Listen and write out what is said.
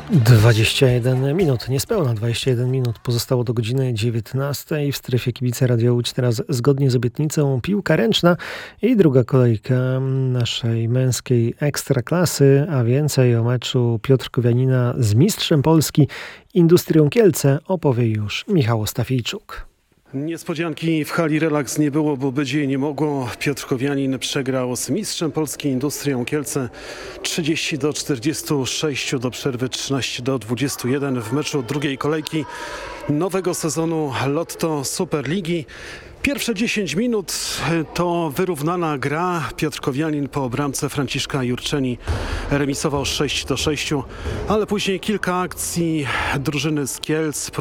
21 minut, niespełna 21 minut pozostało do godziny 19. W strefie Kibice Radio Łódź teraz zgodnie z obietnicą piłka ręczna i druga kolejka naszej męskiej ekstraklasy, a więcej o meczu Piotrkowianina z mistrzem Polski Industrią Kielce opowie już Michał Ostafijczuk. Niespodzianki w hali Relaks nie było, bo być jej nie mogło. Piotrkowianin przegrał z mistrzem Polski Industrią Kielce 30-46, do przerwy 13-21 w meczu drugiej kolejki nowego sezonu Lotto Superligi. Pierwsze 10 minut to wyrównana gra. Piotrkowianin po bramce Franciszka Jurczeni remisował 6-6, ale później kilka akcji drużyny z Kielc.